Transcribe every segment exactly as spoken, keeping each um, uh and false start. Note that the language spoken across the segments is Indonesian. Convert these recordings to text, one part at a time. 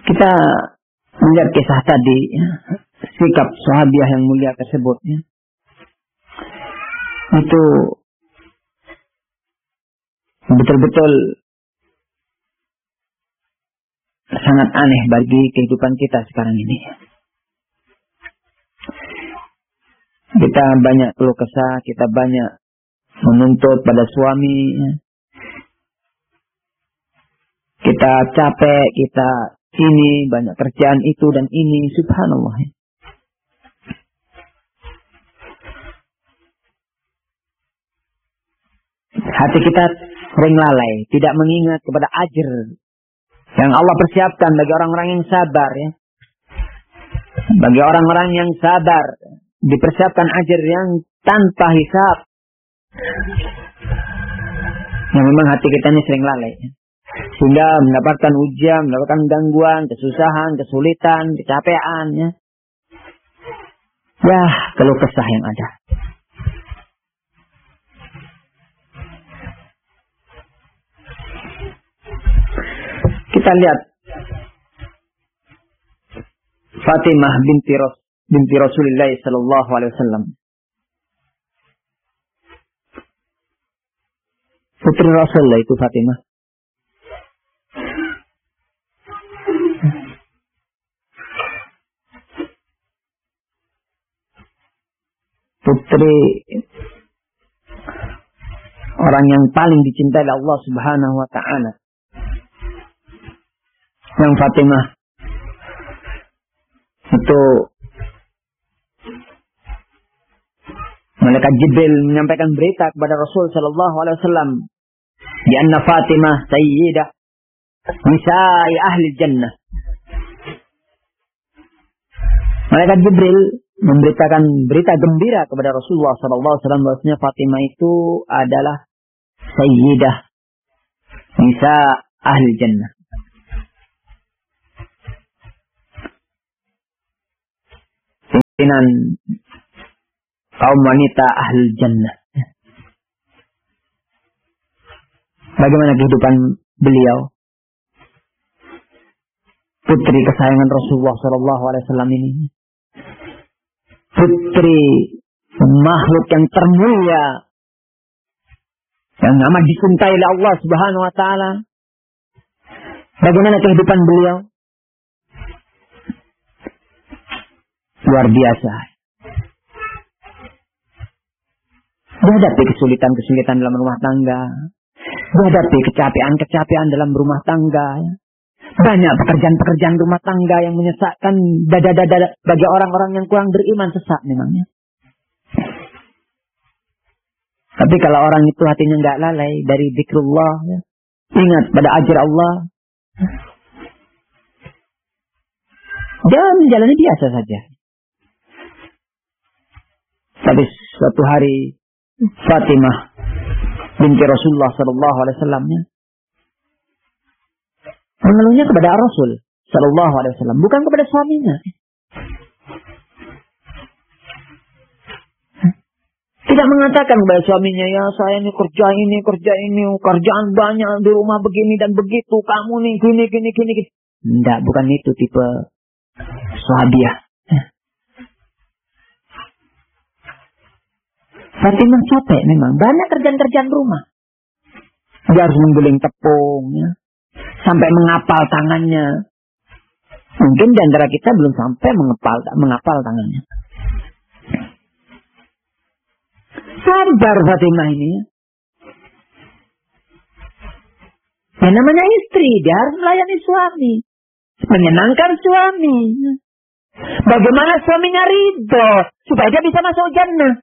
Kita melihat kisah tadi, ya, sikap sahabiah yang mulia tersebut, ya, itu betul-betul sangat aneh bagi kehidupan kita sekarang ini. Kita banyak keluh kesah, kita banyak menuntut pada suami, ya. Kita capek, kita ini banyak kerjaan itu dan ini, subhanallah. Hati kita sering lalai, tidak mengingat kepada ajr yang Allah persiapkan bagi orang-orang yang sabar, ya. Bagi orang-orang yang sabar dipersiapkan ajr yang tanpa hisab. Yang memang hati kita ini sering lalai, ya. Sehingga mendapatkan ujian, mendapatkan gangguan, kesusahan, kesulitan, kecapean, ya. Ya, keluh kesah yang ada. Kita lihat Fatimah binti Ras binti Rasulullah sallallahu alaihi wasallam. Putri Rasulullah itu Fatimah. Putri orang yang paling dicintai Allah Subhanahu wa taala. Yang Fatimah itu malaikat Jibril menyampaikan berita kepada Rasul sallallahu alaihi wasallam, di anna Fatimah sayyidah nisa'i ahli jannah. Malaikat Jibril memberitakan berita gembira kepada Rasulullah sallallahu alaihi wasallam bahwasanya Fatimah itu adalah sayyidah nisa ahli jannah. Pimpinan kaum wanita ahli jannah. Bagaimana kehidupan beliau? Putri kesayangan Rasulullah sallallahu alaihi wasallam ini. Putri makhluk yang termulia, yang amat dicintai oleh Allah Subhanahu wa taala. Bagaimana kehidupan beliau? Luar biasa. Menghadapi kesulitan-kesulitan dalam rumah tangga, menghadapi kecapean-kecapean dalam rumah tangga. Banyak pekerjaan-pekerjaan rumah tangga yang menyesakkan dada-dada bagi orang-orang yang kurang beriman, sesak memangnya. Tapi kalau orang itu hatinya nggak lalai dari zikrullah, ya, ingat pada ajr Allah, dia menjalani biasa saja. Tapi suatu hari Fatimah binti Rasulullah sallallahu alaihi wasallam mengeluhnya kepada Rasul sallallahu alaihi wasallam, bukan kepada suaminya. Tidak mengatakan kepada suaminya, ya saya ini kerja ini, kerja ini, kerjaan banyak di rumah begini dan begitu, kamu nih gini, gini, gini. Tidak, bukan itu tipe sahabiah. Fatimah capek memang, banyak kerjaan-kerjaan rumah. Dia harus mengguling tepung, ya, sampai mengapal tangannya. Mungkin di antara kita belum sampai mengapal, mengapal tangannya. Sabar Fatimah ini. Yang namanya istri, dia harus melayani suami, menyenangkan suami. Bagaimana suaminya ridho supaya dia bisa masuk jannah.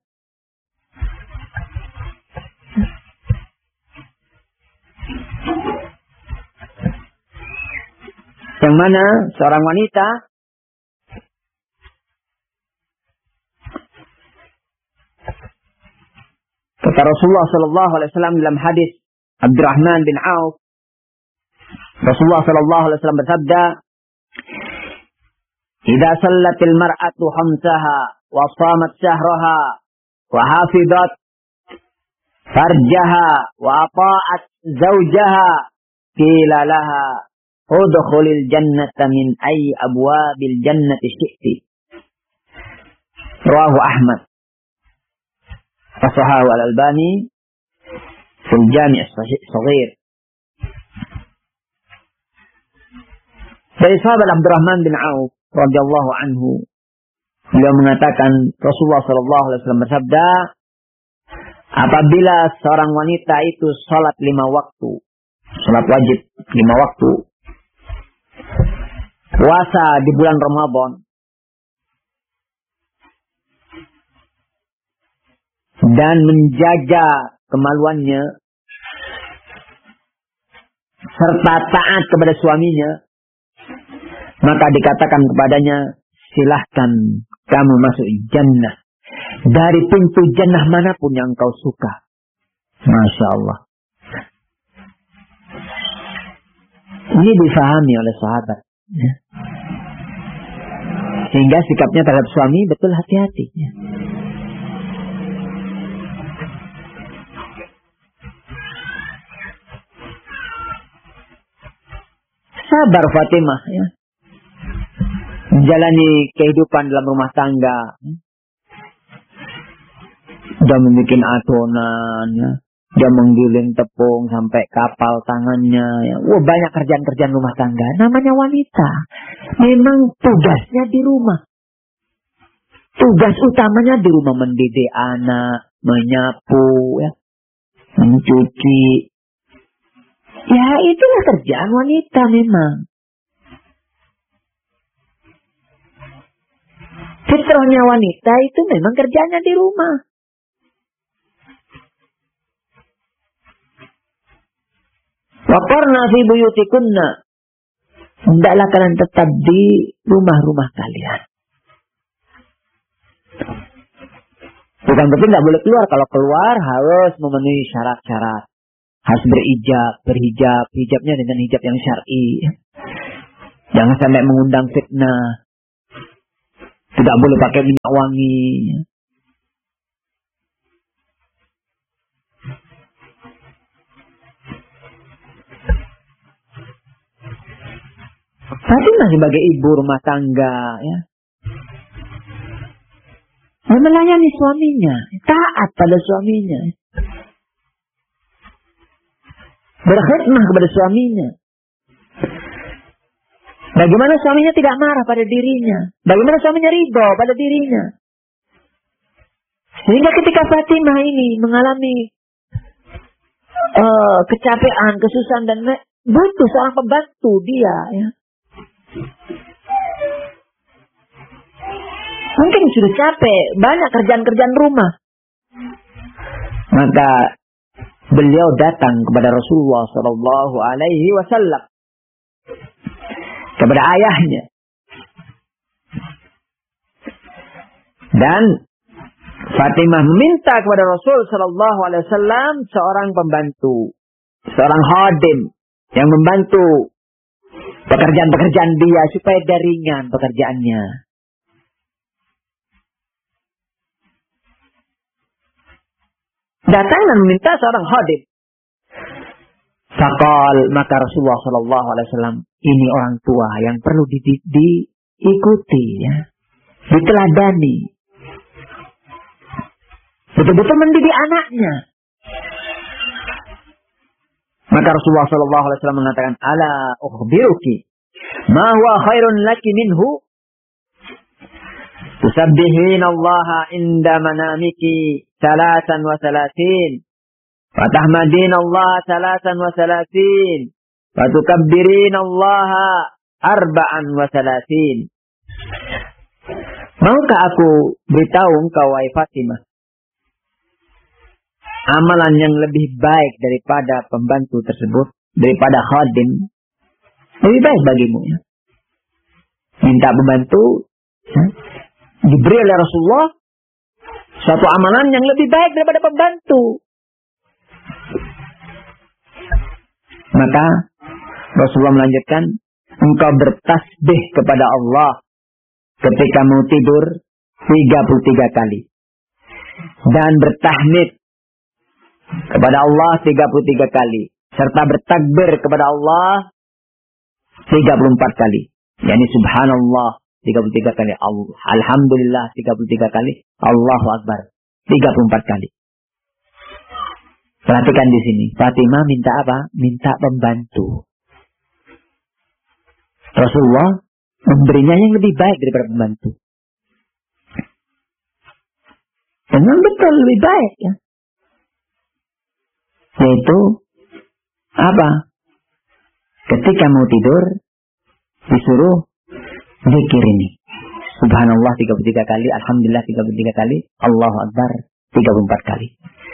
Yang mana seorang wanita kata Rasulullah sallallahu alaihi wasallam dalam hadis Abdurrahman bin Auf, Rasulullah sallallahu alaihi wasallam bersabda, "Idza sallatil mar'atu khamsaha wa shamat shahraha wa hafizat farjaha wa ata'at zawjaha qila laha udkhulil jannata min ayyi abwabil jannati syi'ti. Rawahu Ahmad. As-Sahahu Al-Albani fil Jami' As-Shaghir. Dari sahabat Abdurrahman bin Auf radhiyallahu anhu, beliau mengatakan Rasulullah sallallahu alaihi wasallam bersabda, apabila seorang wanita itu salat lima waktu, salat wajib lima waktu, puasa di bulan Ramadan, dan menjaga kemaluannya, serta taat kepada suaminya, maka dikatakan kepadanya, silahkan kamu masuk jannah dari pintu jannah manapun yang kau suka. Masya Allah. Ini difahami oleh sahabat. Sehingga sikapnya terhadap suami betul hati-hati. Sabar Fatimah, ya, menjalani kehidupan dalam rumah tangga. Dia membuat adonan, ya. Dia menggiling tepung sampai kapal tangannya. Ya. Wah, banyak kerjaan-kerjaan rumah tangga. Namanya wanita. Memang tugasnya di rumah. Tugas utamanya di rumah, mendidik anak, menyapu, ya, mencuci. Ya, itulah kerjaan wanita memang. Fitrahnya wanita itu memang kerjanya di rumah. Waqarna fi buyutikunna. Hendaklah kalian tetap di rumah-rumah kalian. Bukan berarti nggak boleh keluar. Kalau keluar harus memenuhi syarat-syarat. Harus berijab, berhijab, hijabnya dengan hijab yang syar'i. Jangan sampai mengundang fitnah. Tidak boleh pakai minyak wangi. Fatimah sebagai ibu rumah tangga, ya, melayani suaminya, taat pada suaminya, berkhidmah kepada suaminya. Bagaimana suaminya tidak marah pada dirinya, bagaimana suaminya ridho pada dirinya. Sehingga ketika Fatimah ini mengalami uh, kecapean, kesusahan, dan butuh seorang pembantu dia, ya. Mungkin sudah capek, banyak kerjaan-kerjaan rumah. Maka beliau datang kepada Rasulullah Shallallahu Alaihi Wasallam, kepada ayahnya, dan Fatimah meminta kepada Rasul Shallallahu Alaihi Wasallam seorang pembantu, seorang khadim yang membantu pekerjaan-pekerjaan dia supaya dia ringan pekerjaannya. Datang dan meminta seorang khadim. Faqal, maka Rasulullah Shallallahu Alaihi Wasallam, ini orang tua yang perlu di, di, diikuti, ya, diteladani, betul-betul mendidik anaknya. Maka Rasulullah Shallallahu Alaihi Wasallam mengatakan, ala ukhbiruki ma huwa khairun laki minhu, tusabbihin Allah inda manamiki salasan wa salasin, wa tahmadin Allah salasan wa salasin, wa tukabbirin Allah arba'an wa salasin. Maukah aku beritahu engkau, wahai Fatimah, amalan yang lebih baik daripada pembantu tersebut, daripada khadim, lebih baik bagimu, ya. Minta pembantu, ya, diberi oleh Rasulullah suatu amalan yang lebih baik daripada pembantu. Maka Rasulullah melanjutkan, engkau bertasbih kepada Allah ketika mau tidur tiga puluh tiga kali, dan bertahmid kepada Allah tiga puluh tiga kali, serta bertakbir kepada Allah tiga puluh empat kali. Yani subhanallah tiga puluh tiga kali, alhamdulillah tiga puluh tiga kali, Allahu Akbar tiga puluh empat kali. Perhatikan di sini, Fatimah minta apa? Minta pembantu. Rasulullah memberinya yang lebih baik daripada pembantu. Memang betul lebih baik ya. Yaitu apa? Ketika mau tidur disuruh zikir ini. Subhanallah tiga puluh tiga kali, alhamdulillah tiga puluh tiga kali, Allahu Akbar tiga puluh empat kali.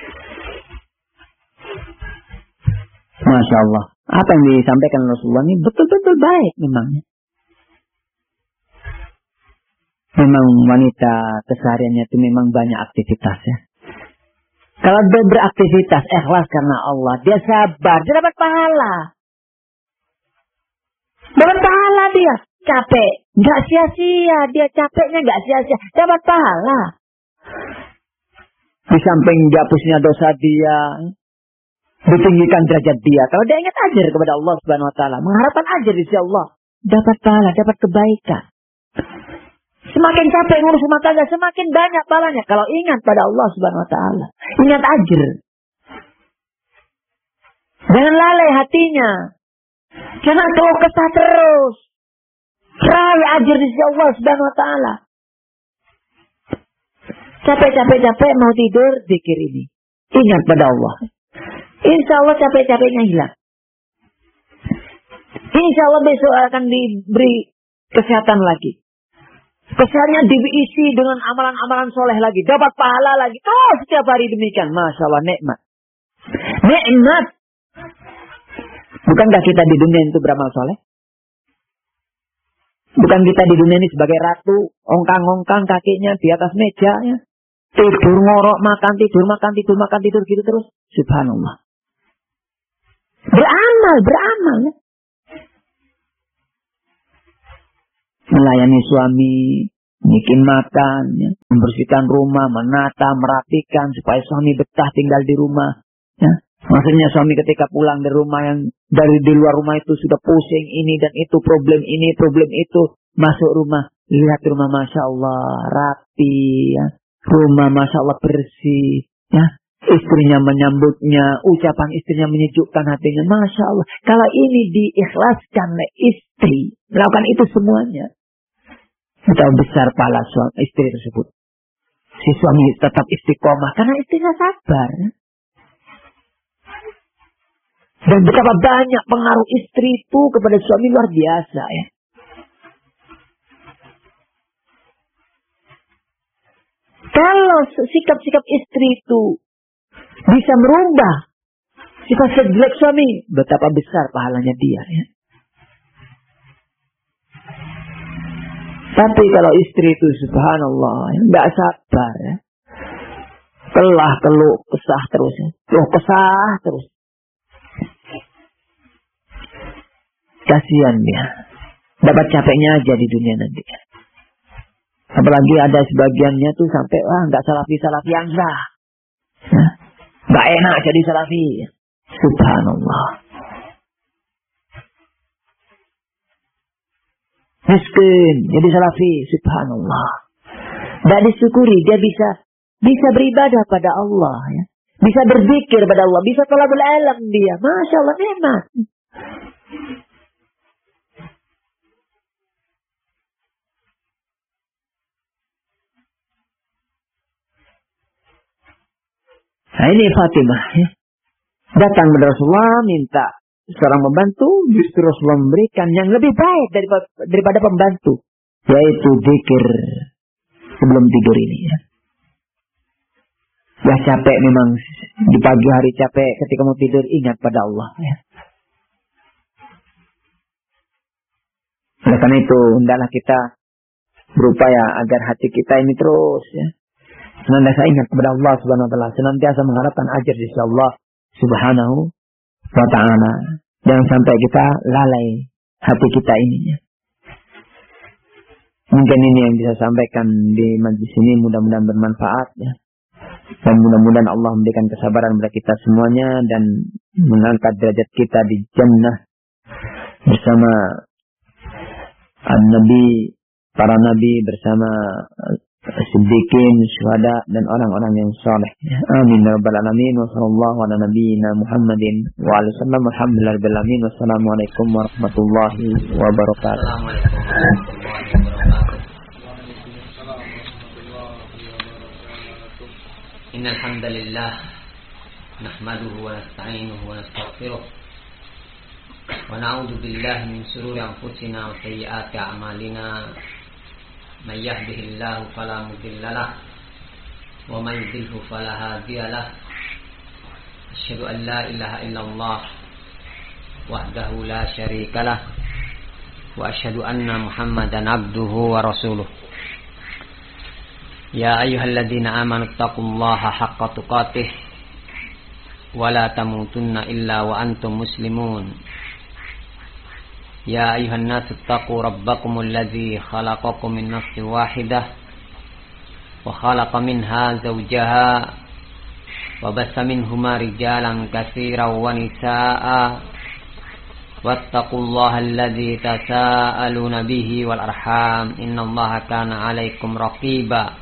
Masya Allah. Apa yang disampaikan Rasulullah ini betul-betul baik memangnya. Memang wanita kesehariannya itu memang banyak aktivitasnya. Kalau dia beraktivitas ikhlas karena Allah, dia sabar, dia dapat pahala. Dapat pahala dia. Capek, nggak sia-sia. Dia capeknya nggak sia-sia. Dapat pahala. Di samping dihapusnya dosa dia, ditinggikan derajat dia. Kalau dia ingat ajar kepada Allah Subhanahu Wa Taala, mengharapkan ajar di sisi Allah, dapat pahala, dapat kebaikan. Semakin capek ngurus rumah tangga, semakin banyak pahalanya. Kalau ingat pada Allah Subhanahu Wa Taala, ingat ajar. Jangan lalai hatinya. Jangan keluh kesah terus. Raih ajar di sisi Allah Subhanahu Wa Taala. Capek-capek-capek mau tidur, zikir ini. Ingat pada Allah. Insya Allah capek-capeknya hilang. Insya Allah besok akan diberi kesehatan lagi. Kesehatannya diisi dengan amalan-amalan soleh lagi. Dapat pahala lagi. Oh, setiap hari demikian. Masya Allah, nikmat. Nikmat. Bukankah kita di dunia itu beramal soleh? Bukan kita di dunia ini sebagai ratu, ongkang-ongkang kakinya di atas meja, ya. Tidur ngorok, makan, tidur, makan, tidur, makan, tidur, gitu terus. Subhanallah. Beramal, beramal. Ya. Melayani suami, bikin makan, ya. Membersihkan rumah, menata, merapikan, supaya suami betah tinggal di rumah. Ya. Maksudnya suami ketika pulang dari rumah yang dari di luar rumah itu sudah pusing ini dan itu, problem ini, problem itu. Masuk rumah, lihat rumah Masya Allah, rapi, ya. Rumah Masya Allah bersih, ya. Istrinya menyambutnya, ucapan istrinya menyejukkan hatinya. Masya Allah. Kalau ini diikhlaskan oleh istri, melakukan itu semuanya, betapa besar pahala suami istri tersebut. Si suami tetap istiqomah karena istrinya sabar. Dan betapa banyak pengaruh istri itu kepada suami luar biasa, ya. Kalau sikap-sikap istri itu bisa merubah sifat jelek suami, betapa besar pahalanya dia, ya. Tapi kalau istri itu subhanallah, nggak sabar, ya. Kelah, keluh, kesah terus, ya. Keluh, kesah terus. Kasihan dia. Dapat capeknya aja di dunia nanti. Apalagi ada sebagiannya tuh sampai, wah nggak salafi-salafi yang sah. Nggak enak jadi salafi. Subhanallah. Miskin jadi salafi. Subhanallah. Nggak disyukuri, dia bisa bisa beribadah pada Allah, ya. Bisa berzikir pada Allah, bisa thalabul ilm dia. Masya Allah, nikmat. Nah ini Fatimah, ya. Datang kepada Rasulullah minta seorang pembantu, justru Rasulullah memberikan yang lebih baik daripada, daripada pembantu, yaitu zikir sebelum tidur ini, ya. Ya capek memang di pagi hari capek, ketika mau tidur ingat pada Allah, ya. Oleh karena itu hendaklah kita berupaya agar hati kita ini terus, ya, senantiasa ingat kepada Allah Subhanahu Wa Taala, senantiasa mengharapkan ajar di sisi Allah Subhanahu Wa Taala. Jangan sampai kita lalai hati kita ini, ya. Mungkin ini yang bisa sampaikan di majlis ini, mudah-mudahan bermanfaat, ya. Dan mudah-mudahan Allah memberikan kesabaran kepada kita semuanya dan mengangkat derajat kita di jannah bersama Nabi, para nabi bersama siddiqin, syuhada dan orang-orang yang saleh. Amin ya rabbal alamin. Wa sallallahu ala nabiyyina Muhammadin wa alihi wasallam. Alhamdulillah rabbil alamin. Wassalamualaikum warahmatullahi wabarakatuh. Assalamualaikum warahmatullahi wabarakatuh. Innal hamdalillah nahmaduhu wa nasta'inuhu wa nastaghfiruh. Wa na'udzu billahi min shururi anfusina wa sayyiati a'malina. Man yahdihillahu fala mudilla lahu wa man yudlilhu fala hadiya lahu. Asyhadu an la ilaha illallah wahdahu la syarika lah wa asyhadu anna Muhammadan abduhu wa rasuluh. Ya ayyuhalladzina amanu taqullaha haqqa tuqatih wa la tamutunna illa wa antum muslimun. Ya ayuhan nasu taqu rabbakumul ladzi khalaqakum min nafsin wahidah wa khalaqa minha zawjaha wa bassa minhuma rijalan katsiran wa nisaa'a wattaqullaha alladzi tasaaluna bihi wal arham innallaha kana 'alaikum raqiba.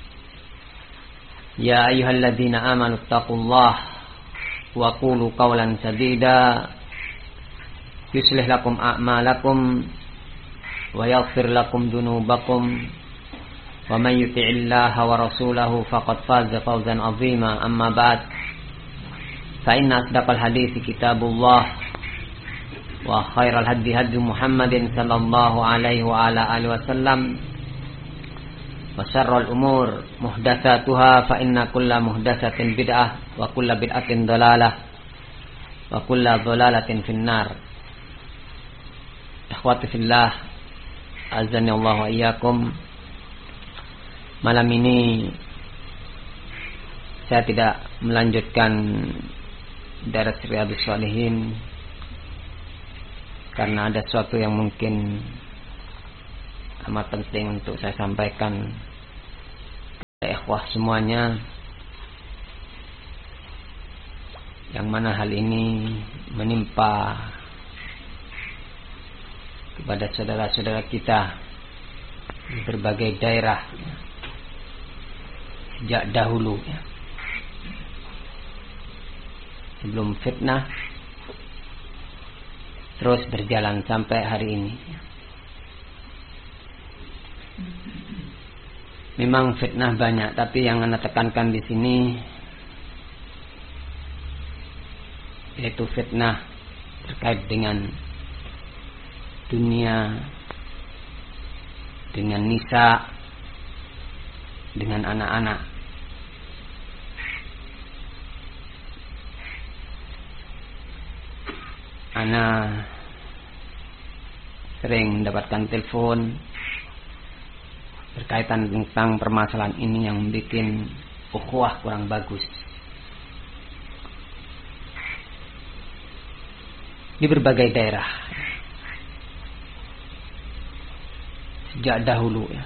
Ya ayyuhalladzina amanu taqullaha wa qulu qawlan sadida yuslih lakum a'malakum wa yaghfir lakum dunubakum wa man yuti'illaha wa rasulahu faqad faza fawzan 'azima. Amma ba'd, fa inna asdaqal hadithi kitabullah wa khairal hadi hadi Muhammadin sallallahu alaihi wa ala alihi wasallam wa syarrul umur muhdatsatuha fa inna kulla muhdatsatin bid'ah wa kulla bid'atin dhalalah wa kulla dhalalatin finnar. Ikhwati fillah, azani Allah wa iyyakum. Malam ini saya tidak melanjutkan daras Riyadhus Shalihin karena ada sesuatu yang mungkin amat penting untuk saya sampaikan kepada ikhwah semuanya, yang mana hal ini menimpa kepada saudara-saudara kita di berbagai daerah sejak dahulu, ya. Sebelum fitnah terus berjalan sampai hari ini. Memang fitnah banyak, tapi yang Anda tekankan di sini yaitu fitnah terkait dengan dunia, dengan nisa, dengan anak-anak. Ana sering mendapatkan telepon berkaitan tentang permasalahan ini yang bikin ukhuwah kurang bagus di berbagai daerah sejak dahulu, ya.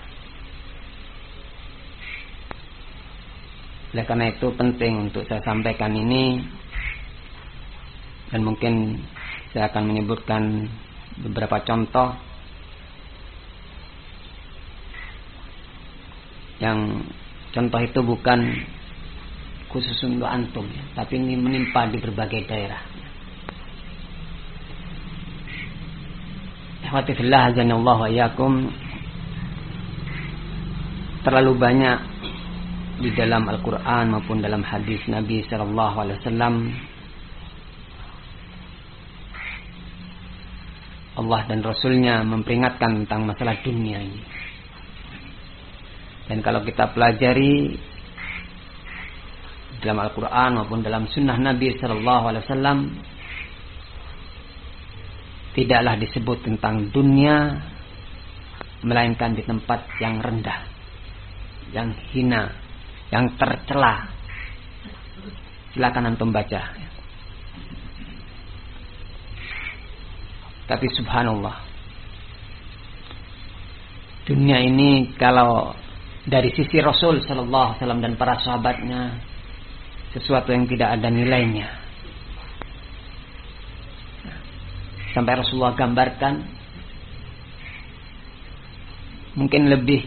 Oleh karena itu penting untuk saya sampaikan ini, dan mungkin saya akan menyebutkan beberapa contoh yang contoh itu bukan khusus untuk antum, ya, tapi ini menimpa di berbagai daerah. Ikhwati fillah, azanallahu wa iyyakum. Terlalu banyak di dalam Al-Quran maupun dalam hadis Nabi Sallallahu Alaihi Wasallam Allah dan Rasulnya memperingatkan tentang masalah dunia ini. Dan kalau kita pelajari dalam Al-Quran maupun dalam Sunnah Nabi Sallallahu Alaihi Wasallam, tidaklah disebut tentang dunia melainkan di tempat yang rendah, yang hina, yang tercela. Silakan antum baca. Tapi subhanallah, dunia ini kalau dari sisi Rasul sallallahu alaihi wasallam dan para sahabatnya sesuatu yang tidak ada nilainya. Sampai Rasulullah gambarkan mungkin lebih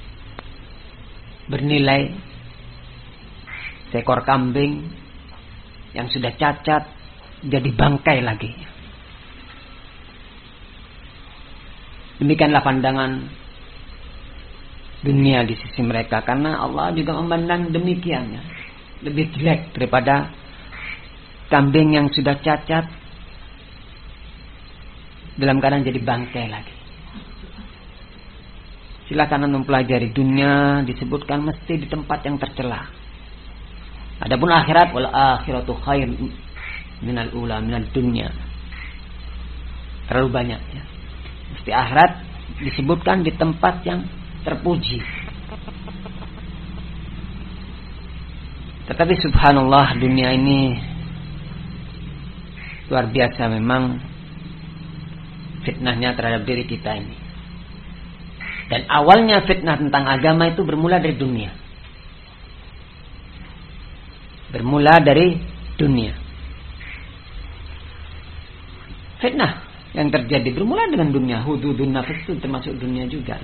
bernilai seekor kambing yang sudah cacat jadi bangkai lagi. Demikianlah pandangan dunia di sisi mereka, karena Allah juga memandang demikian, ya. Lebih jelek daripada kambing yang sudah cacat dalam keadaan jadi bangkai lagi. Silakan mempelajari dunia, disebutkan mesti di tempat yang tercela. Adapun akhirat, wal akhiratu khair minal ula minal dunya. Terlalu banyak, ya. Mesti akhirat disebutkan di tempat yang terpuji. Tetapi subhanallah, dunia ini luar biasa memang fitnahnya terhadap diri kita ini. Dan awalnya fitnah tentang agama itu bermula dari dunia. Bermula dari dunia. Fitnah yang terjadi bermula dengan dunia. Hududun nafs itu termasuk dunia juga.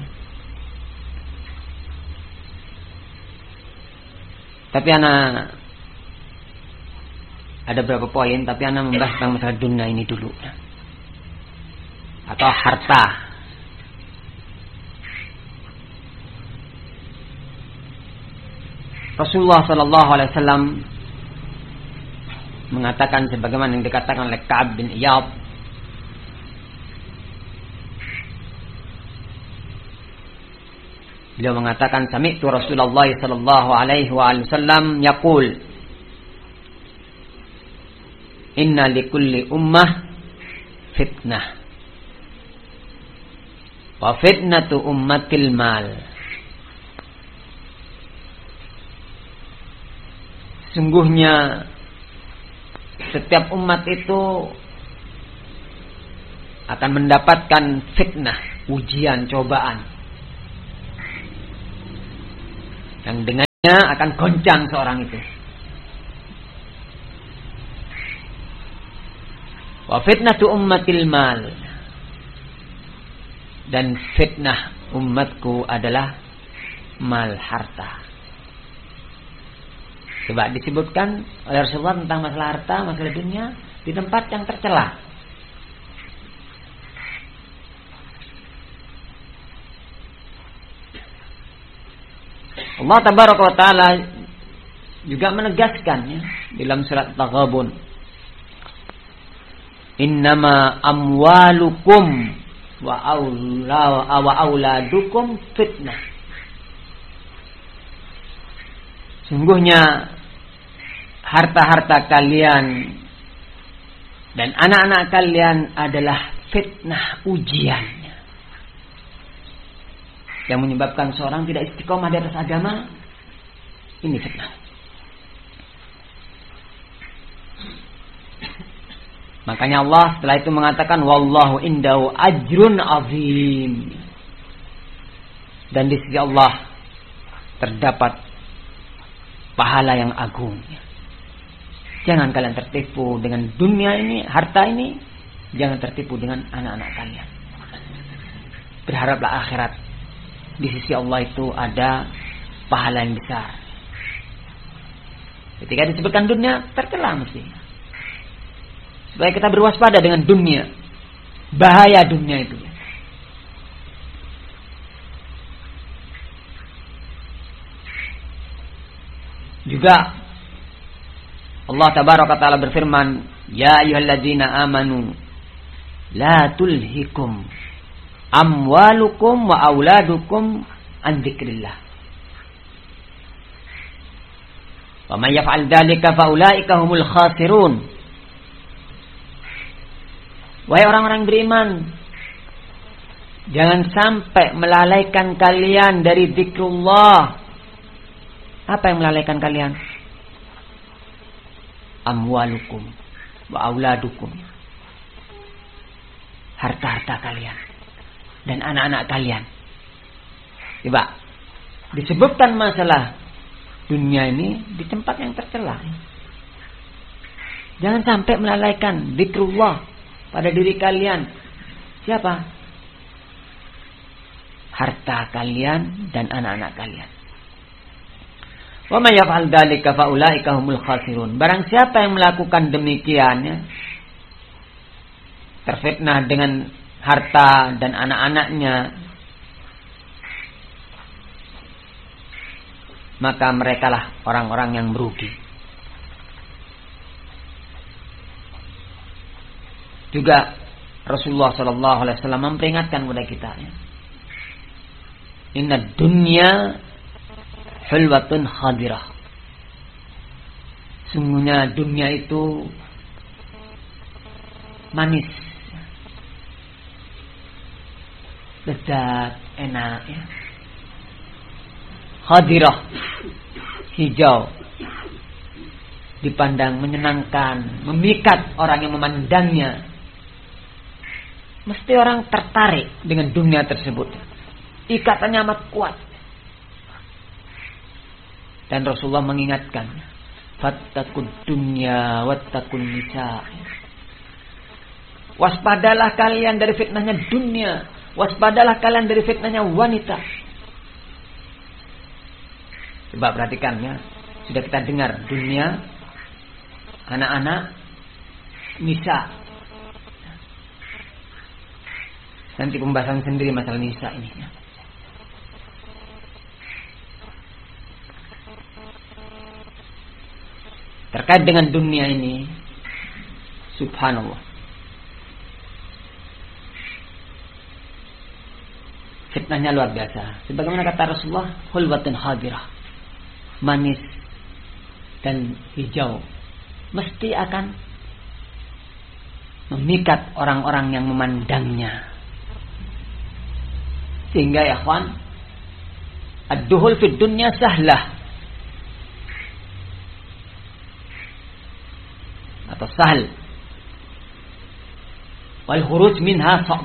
Tapi anak ada beberapa poin, tapi anak membahas tentang masalah dunia ini dulu. Atau harta. Rasulullah Sallallahu Alaihi Wasallam mengatakan sebagaimana yang dikatakan oleh Ka'ab bin Iyad, beliau mengatakan, sami'tu Rasulullah Sallallahu Alaihi Wasallam yaqul, inna likulli ummah fitnah, wa fitnatu ummatil mal. Sungguhnya setiap umat itu akan mendapatkan fitnah, ujian, cobaan, yang dengannya akan goncang seorang itu. Wa fitnatu ummatil mal, dan fitnah umatku adalah mal, harta. Coba disebutkan oleh Rasulullah tentang masalah harta, masalah dunia di tempat yang tercela. Allah Tabaraka wa Ta'ala juga menegaskannya dalam surat Taghabun. Innama amwalukum wa aula wa auladukum fitnah. Sungguhnya harta-harta kalian dan anak-anak kalian adalah fitnah, ujiannya, yang menyebabkan seorang tidak istiqomah di atas agama. Ini fitnah. Makanya Allah setelah itu mengatakan, wallahu indahu ajrun azim, dan di sisi Allah terdapat pahala yang agung. Jangan kalian tertipu dengan dunia ini, harta ini. Jangan tertipu dengan anak-anak kalian. Berharaplah akhirat. Di sisi Allah itu ada pahala yang besar. Ketika disebutkan dunia, tercela mesti. Supaya kita berwaspada dengan dunia. Bahaya dunia itu. Juga Allah Tabaraka Ta'ala berfirman, ya ayyuhalladzina amanu la tulhikum amwalukum wa auladukum an dzikrillah, wa may yaf'al dzalika fa ulaika humul khasirun. Wahai orang-orang beriman, jangan sampai melalaikan kalian dari zikrullah. Apa yang melalaikan kalian? Amwalukum wa auladukum, harta-harta kalian dan anak-anak kalian. Coba disebutkan masalah dunia ini di tempat yang tercela. Jangan sampai melalaikan zikrullah pada diri kalian. Siapa? harta kalian dan anak-anak kalian. Wa may yaf'al dzalika fa ulaika humul khasirun. Barang siapa yang melakukan demikian, ya, terfitnah dengan harta dan anak-anaknya, maka merekalah orang-orang yang merugi. Juga Rasulullah sallallahu alaihi wasallam memperingatkan kepada kita, ya, inna dunya hulwatun khadirah. Sungguhnya dunia itu manis, lezat, enak, ya. Khadirah, hijau, dipandang menyenangkan, memikat orang yang memandangnya. Mesti orang tertarik dengan dunia tersebut. Ikatannya amat kuat. Dan Rasulullah mengingatkan, fattaqud dunya wattaqun nisa. Waspadalah kalian dari fitnahnya dunia, waspadalah kalian dari fitnahnya wanita. Coba perhatikan, ya. Sudah kita dengar dunia, anak-anak, nisa. Nanti pembahasan sendiri masalah nisa ini, ya. Terkait dengan dunia ini, subhanallah, fitnahnya luar biasa. Sebagaimana kata Rasulullah, hulwatun hadirah, manis dan hijau, mesti akan memikat orang-orang yang memandangnya. Sehingga ya kawan, ad-duhul fid dunya sahlah atau sahal, wal khuruj minha sa'b.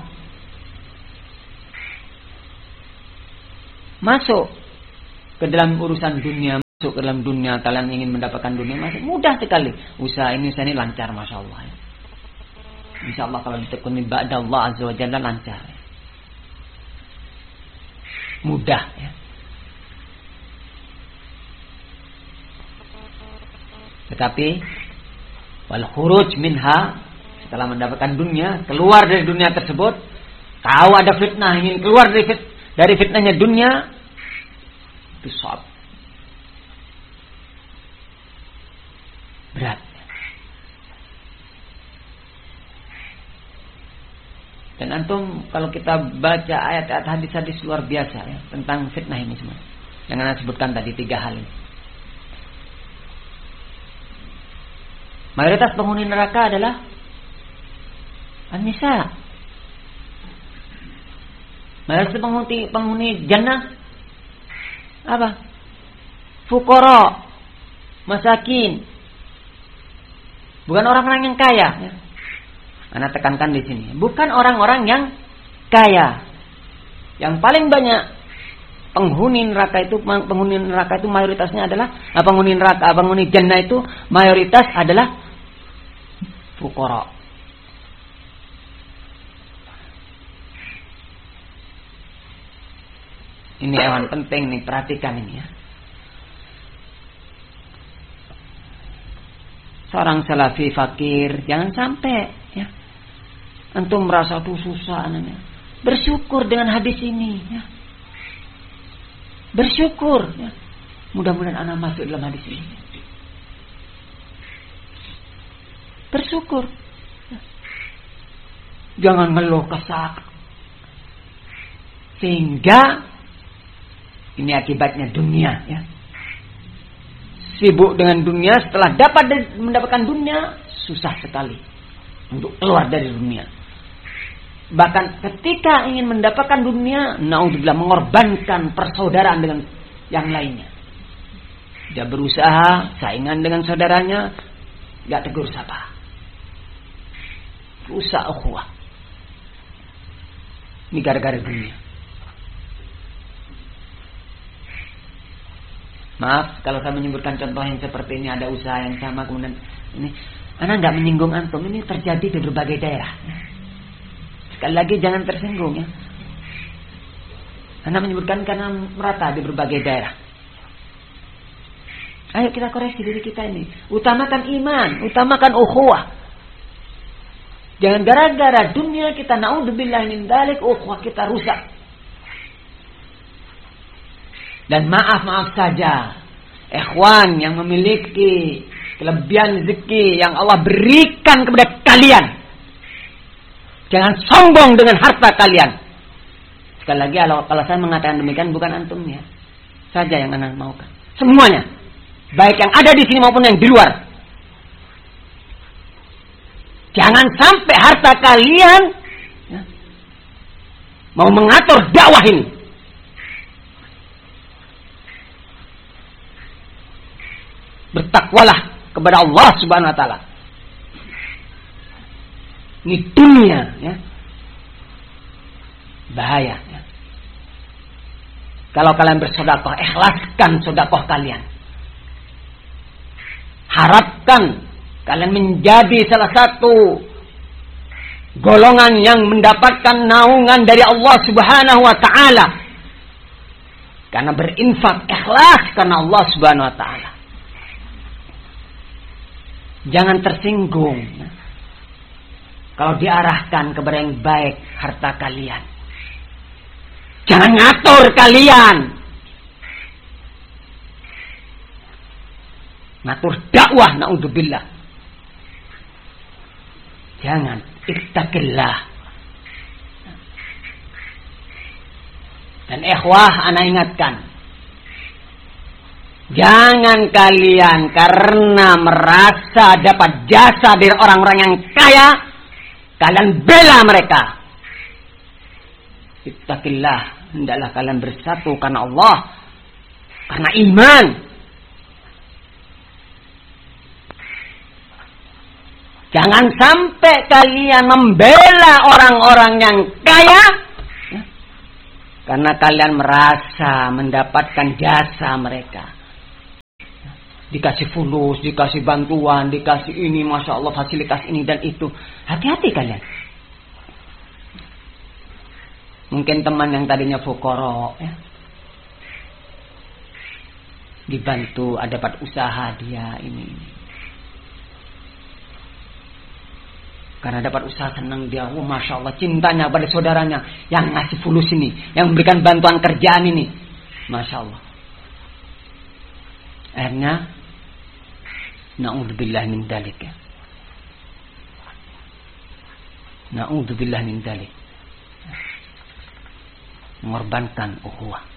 Masuk ke dalam urusan dunia, masuk ke dalam dunia, kalian ingin mendapatkan dunia, masih mudah sekali. Usaha ini saya ini lancar, masya Allah. Insya Allah kalau ditekuni ba'da Allah azza wa jalla lancar, mudah, ya. Tetapi wal khuruj minha, setelah mendapatkan dunia, keluar dari dunia tersebut, tahu ada fitnah, ingin keluar dari, fit, dari fitnahnya dunia, itu sa'b, berat. Dan antum kalau kita baca ayat-ayat hadis-hadis luar biasa, ya, tentang fitnah ini semua, yang saya sebutkan tadi tiga hal ini. Mayoritas penghuni neraka adalah an-nisa. Mayoritas penghuni penghuni jannah apa? Fuqara, masakin. Bukan orang-orang yang kaya, ya. Ana tekankan di sini, bukan orang-orang yang kaya. Yang paling banyak penghuni neraka itu, penghuni neraka itu mayoritasnya adalah penghuni neraka, penghuni jannah itu mayoritas adalah fuqara. Ini hewan penting nih, perhatikan ini, ya. Seorang salafi fakir, jangan sampai, ya, antum merasa tuh susah, anaknya. Bersyukur dengan hadis ini, ya. Bersyukur, ya. Mudah-mudahan anak masuk dalam hadis ini. Bersyukur, ya. Jangan ngeluh kesal. Sehingga ini akibatnya dunia, ya. Sibuk dengan dunia, setelah dapat mendapatkan dunia, susah sekali untuk keluar dari dunia. Bahkan ketika ingin mendapatkan dunia, naudzubillah, mengorbankan persaudaraan dengan yang lainnya. Dia berusaha saingan dengan saudaranya, gak tegur sapa, rusak ukhuwah. Ini gara-gara dunia. Maaf kalau saya menyebutkan contoh yang seperti ini, ada usaha yang sama kemudian ini, anak nggak menyinggung antum, ini terjadi di berbagai daerah. Sekali lagi jangan tersinggung, ya. Anda menyebutkan karena merata di berbagai daerah. Ayo kita koreksi diri kita ini. Utamakan iman, utamakan ukhuwah. Jangan gara-gara dunia kita naudzubillah min dzalik ukhuwah kita rusak. Dan maaf-maaf saja, ikhwan yang memiliki kelebihan rezeki yang Allah berikan kepada kalian. Jangan sombong dengan harta kalian. Sekali lagi kalau, kalau saya mengatakan demikian bukan antum ya. Saja yang anak maukan. Semuanya. Baik yang ada di sini maupun yang di luar. Jangan sampai harta kalian ya, mau mengatur dakwah ini. Bertakwalah kepada Allah Subhanahu wa taala. Ini dunia ya. Bahaya ya. Kalau kalian bersedekah, ikhlaskan sedekah kalian. Harapkan kalian menjadi salah satu golongan yang mendapatkan naungan dari Allah Subhanahu wa taala. Karena berinfak ikhlas karena Allah Subhanahu wa taala. Jangan tersinggung ya, kalau diarahkan kepada yang baik harta kalian. Jangan ngatur kalian. Ngatur dakwah, naudzubillah. Jangan, ittaqillah. Dan ikhwah, ana ingatkan. Jangan kalian karena merasa dapat jasa dari orang-orang yang kaya, kalian bela mereka. Ittaqillah, hendaklah kalian bersatu karena Allah, karena iman. Jangan sampai kalian membela orang-orang yang kaya ya, karena kalian merasa mendapatkan jasa mereka. Dikasih fulus, dikasih bantuan, dikasih ini, masya Allah fasilitas ini dan itu. Hati-hati kalian. Mungkin teman yang tadinya fukara ya, dibantu, ada dapat usaha dia ini, ini. Karena dapat usaha senang dia, oh, masya Allah cintanya pada saudaranya yang ngasih fulus ini, yang memberikan bantuan kerjaan ini, masya Allah. Akhirnya na'udzubillah min dzalik ya. Na'udzubillah min dzalik. Mengorbankan ukhuwah.